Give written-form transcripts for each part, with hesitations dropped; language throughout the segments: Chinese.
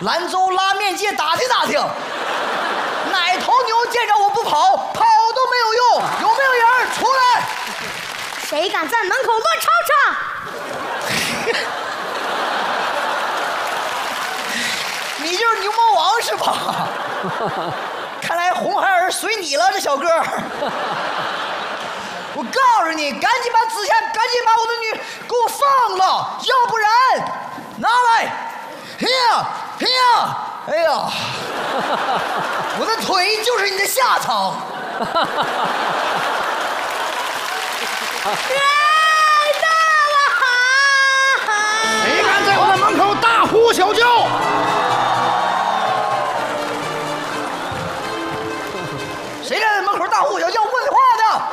兰州拉面界打听打听，哪头牛见着我不跑，跑都没有用。有没有人出来？ 谁敢在门口乱吵吵？ 你就是牛魔王是吧？看来红孩儿随你了，这小哥。我告诉你，赶紧把子夏，赶紧把我的女给我放了，要不然拿来。哎呀，哎呀，哎呀，我的腿就是你的下场。 太大了！ 谁敢在我的门口大呼小叫？ 谁敢在门口大呼小叫问话的？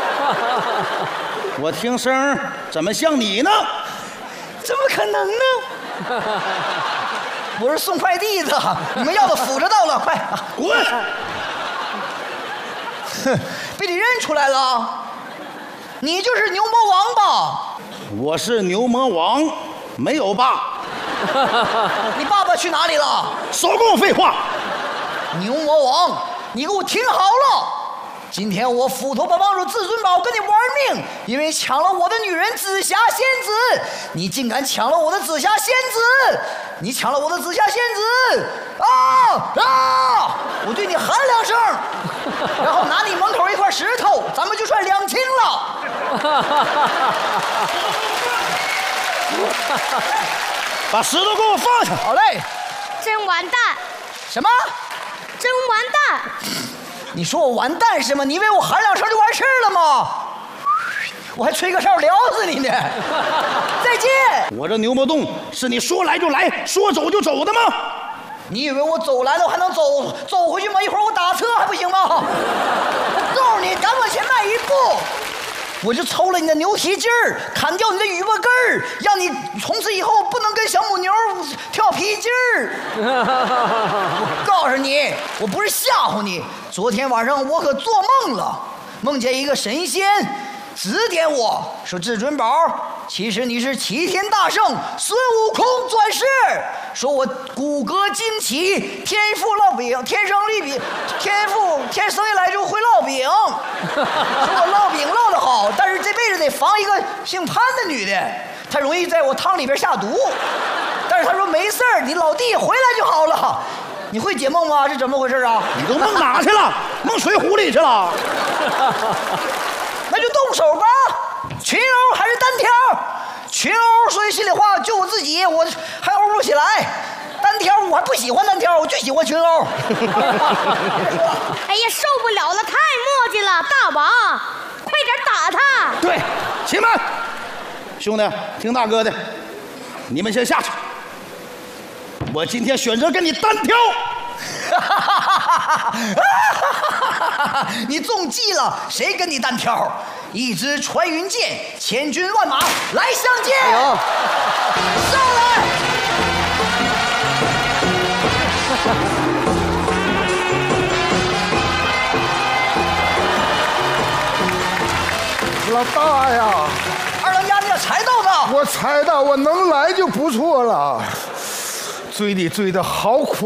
我听声怎么像你呢？ 怎么可能呢？我是送快递的，你们要的辅着到了，快滚！ 哼，被你认出来了，你就是牛魔王吧？ 我是牛魔王，没有爸。 你爸爸去哪里了？ 少跟我废话！ 牛魔王，你给我听好了！今天我斧头帮帮主至尊宝跟你玩命，因为抢了我的女人紫霞仙子，你竟敢抢了我的紫霞仙子！你抢了我的紫霞仙子！我对你喊2声，然后拿你门口一块石头，咱们就算两清了。 把石头给我放下！ 好嘞。 真完蛋！ 什么？ 真完蛋！ 你说我完蛋是吗？你以为我喊2声就完事了吗？我还吹个哨撩死你呢！再见！ 我这牛魔洞是你说来就来，说走就走的吗？ 你以为我走来了我还能走回去吗？一会儿我打车还不行吗？我告诉你，敢往前迈一步，我就抽了你的牛蹄筋儿，砍掉你的尾巴根儿，让你从此以后不能跟小母牛跳皮筋儿。我告诉你，我不是吓唬你，昨天晚上我可做梦了，梦见一个神仙指点我说：“至尊宝，其实你是齐天大圣孙悟空转世，说我骨骼惊奇，天赋烙饼，天生丽饼，天生下来就会烙饼，说我烙饼烙得好，但是这辈子得防一个姓潘的女的，她容易在我汤里边下毒。但是她说没事儿，你老弟回来就好了。你会解梦吗？这怎么回事啊？ 你都梦哪去了？梦水壶里去了？ 那就动手吧，群殴还是单挑？群殴说句心里话，就我自己，我还殴不起来。单挑我还不喜欢单挑，我就喜欢群殴。 哎呀，受不了了，太磨叽了，大王，快点打他！ 对，且慢，兄弟，听大哥的，你们先下去。我今天选择跟你单挑。 你中计了，谁跟你单挑？一支穿云箭，千军万马来相见。上来！ 老大呀， 二当家，你咋猜到的？ 我猜到我能来就不错了，追你追得好苦。